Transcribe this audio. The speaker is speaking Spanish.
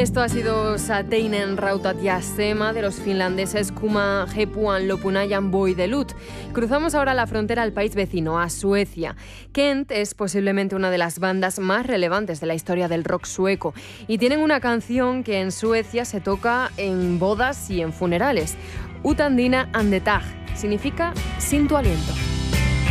Esto ha sido Sateinen Rautatiasema de los finlandeses Kuma Heppuan Lopunajan Boidelut. Cruzamos ahora la frontera al país vecino, a Suecia. Kent es posiblemente una de las bandas más relevantes de la historia del rock sueco y tienen una canción que en Suecia se toca en bodas y en funerales. Utan dina andetag significa sin tu aliento.